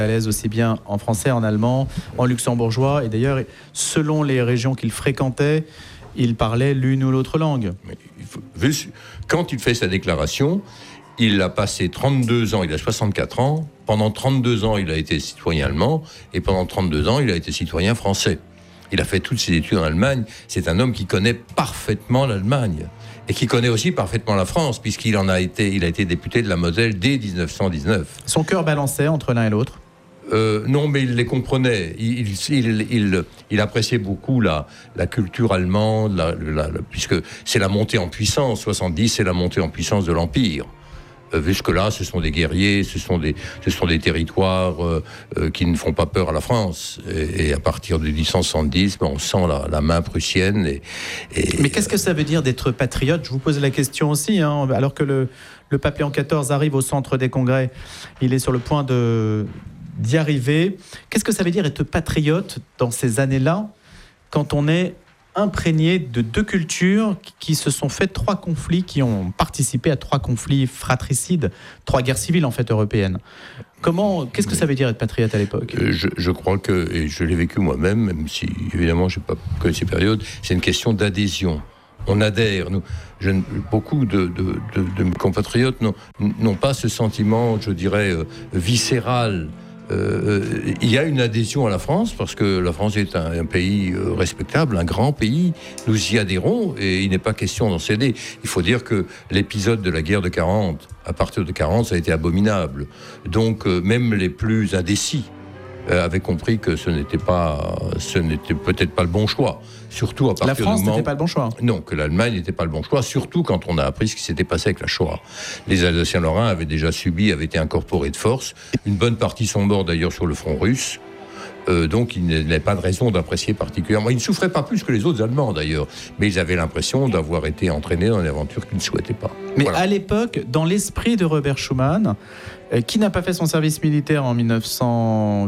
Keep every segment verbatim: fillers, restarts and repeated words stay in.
à l'aise aussi bien en français, en allemand, en luxembourgeois. Et d'ailleurs, selon les régions qu'il fréquentait, il parlait l'une ou l'autre langue. Mais il faut, quand il fait sa déclaration, il a passé trente-deux ans, il a soixante-quatre ans. Pendant trente-deux ans, il a été citoyen allemand. Et pendant trente-deux ans, il a été citoyen français. Il a fait toutes ses études en Allemagne. C'est un homme qui connaît parfaitement l'Allemagne. Et qui connaît aussi parfaitement la France, puisqu'il en a été, il a été député de la Moselle dès dix-neuf cent dix-neuf. Son cœur balançait entre l'un et l'autre. Euh, non, mais il les comprenait. Il, il, il, il, il appréciait beaucoup la, la culture allemande, la, la, la, puisque c'est la montée en puissance. soixante-dix, c'est la montée en puissance de l'Empire. Euh, jusque-là, ce sont des guerriers, ce sont des, ce sont des territoires euh, euh, qui ne font pas peur à la France. Et, et à partir de dix-huit cent soixante-dix, ben, on sent la, la main prussienne. Et, et, Mais qu'est-ce que ça veut dire d'être patriote ? Je vous pose la question aussi, hein, alors que le, le pape Léon quatorze arrive au centre des congrès, il est sur le point de, d'y arriver. Qu'est-ce que ça veut dire être patriote dans ces années-là, quand on est imprégné de deux cultures qui se sont fait trois conflits, qui ont participé à trois conflits fratricides, trois guerres civiles en fait européennes. Comment, qu'est-ce que ça veut dire être patriote à l'époque ? je, je crois que, et je l'ai vécu moi-même, même si évidemment je n'ai pas connu ces périodes, c'est une question d'adhésion. On adhère. Nous, je, beaucoup de, de, de, de mes compatriotes n'ont, n'ont pas ce sentiment, je dirais, euh, viscéral. Euh, il y a une adhésion à la France parce que la France est un, un pays euh, respectable, un grand pays. Nous y adhérons et il n'est pas question d'en céder. Il faut dire que l'épisode de la guerre de quarante, à partir de quarante, ça a été abominable. Donc euh, même les plus indécis euh, avaient compris que ce n'était pas, ce n'était peut-être pas le bon choix. Surtout à partir la France du moment... n'était pas le bon choix. Non, que l'Allemagne n'était pas le bon choix, surtout quand on a appris ce qui s'était passé avec la Shoah. Les Alsaciens-Lorrains avaient déjà subi, avaient été incorporés de force. Une bonne partie sont morts d'ailleurs sur le front russe. Euh, donc il n'y avait pas de raison d'apprécier particulièrement. Ils ne souffraient pas plus que les autres Allemands d'ailleurs, mais ils avaient l'impression d'avoir été entraînés dans une aventure qu'ils ne souhaitaient pas. Mais voilà. À l'époque, dans l'esprit de Robert Schuman, euh, qui n'a pas fait son service militaire en dix-neuf cent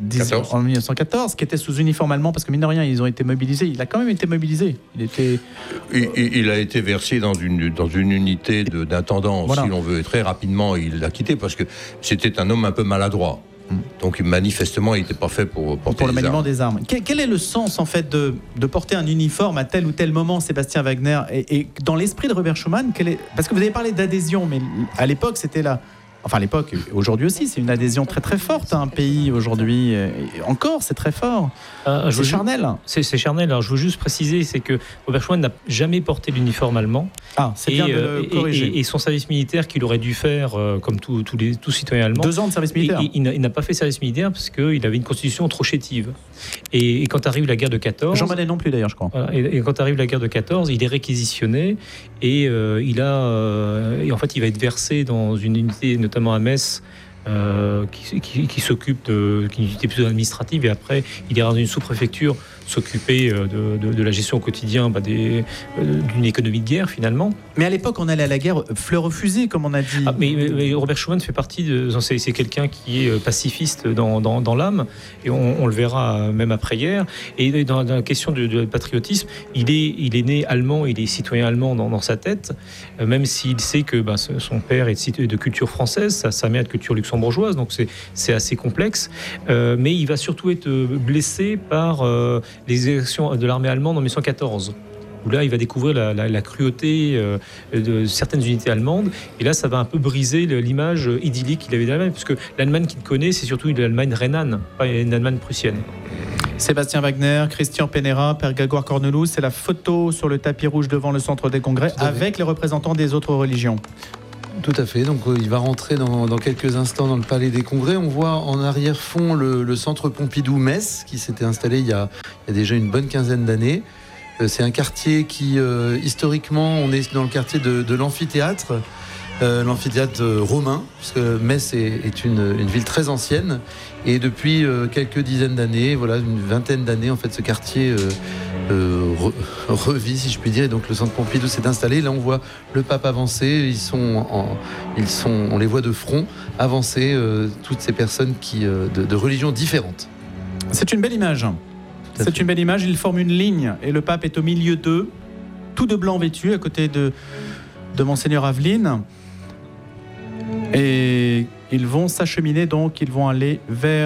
quatorze, qui était sous uniforme allemand, parce que mine de rien, ils ont été mobilisés. Il a quand même été mobilisé. Il, était... il, il a été versé dans une, dans une unité de, d'intendance, voilà. Si l'on veut, et très rapidement, il l'a quitté parce que c'était un homme un peu maladroit. Donc manifestement, il n'était pas fait pour porter pour le des maniement armes. des armes. Quel, quel est le sens en fait de, de porter un uniforme à tel ou tel moment, Sébastien Wagner, et, et dans l'esprit de Robert Schuman, quel est... parce que vous avez parlé d'adhésion, mais à l'époque c'était là. Enfin, à l'époque, aujourd'hui aussi, c'est une adhésion très très forte à un pays aujourd'hui. Et encore, c'est très fort. Euh, c'est charnel. C'est, c'est charnel. Alors, je veux juste préciser, c'est que Robert Schuman n'a jamais porté l'uniforme allemand. Ah, c'est et, bien de le et, corriger. Et, et son service militaire qu'il aurait dû faire, euh, comme tous tout les tout citoyens allemands. Deux ans de service militaire. Il, il, n'a, il n'a pas fait service militaire parce qu'il avait une constitution trop chétive. Et, et quand arrive la guerre de quatorze... Jean Monnet non plus d'ailleurs, je crois. Voilà, et, et quand arrive la guerre de quatorze, il est réquisitionné et euh, il a... Euh, et en fait, il va être versé dans une unité, notamment à Metz, Euh, qui, qui, qui s'occupe de, qui était plutôt administrative, et après il ira dans une sous-préfecture s'occuper de, de, de la gestion au quotidien bah, des, euh, d'une économie de guerre finalement. Mais à l'époque on allait à la guerre fleur au fusil comme on a dit. Ah, mais, mais Robert Schuman fait partie de, c'est, c'est quelqu'un qui est pacifiste dans, dans, dans l'âme, et on, on le verra même après-hier. Et dans, dans la question du, du patriotisme, il est, il est né allemand, il est citoyen allemand dans, dans sa tête, même s'il sait que bah, son père est de culture française, sa, sa mère est de culture luxembourgeoise, donc c'est, c'est assez complexe. Euh, mais il va surtout être blessé par euh, les actions de l'armée allemande en dix-neuf cent quatorze. Où là, il va découvrir la, la, la cruauté euh, de certaines unités allemandes. Et là, ça va un peu briser l'image idyllique qu'il avait d'Allemagne, parce que l'Allemagne qu'il connaît, c'est surtout l'Allemagne rhénane, pas une Allemagne prussienne. Sébastien Wagner, Christian Penera, Père Grégoire Corneloup, c'est la photo sur le tapis rouge devant le centre des congrès avec les représentants des autres religions. Tout à fait, donc euh, il va rentrer dans, dans quelques instants dans le palais des congrès. On voit en arrière-fond le, le centre Pompidou-Metz qui s'était installé il y, a, il y a déjà une bonne quinzaine d'années. Euh, c'est un quartier qui, euh, historiquement, on est dans le quartier de, de l'amphithéâtre, euh, l'amphithéâtre romain, puisque Metz est, est une, une ville très ancienne. Et depuis euh, quelques dizaines d'années, voilà, une vingtaine d'années, en fait, ce quartier euh, euh, re, revit, si je puis dire. Et donc le centre Pompidou s'est installé. Là, on voit le pape avancer. Ils sont, en, ils sont, on les voit de front avancer. Euh, toutes ces personnes qui, euh, de, de religions différentes. C'est une belle image. C'est fait. une belle image. Ils forment une ligne et le pape est au milieu d'eux, tout de blanc vêtu, à côté de de Monseigneur Aveline. Et ils vont s'acheminer, donc ils vont aller vers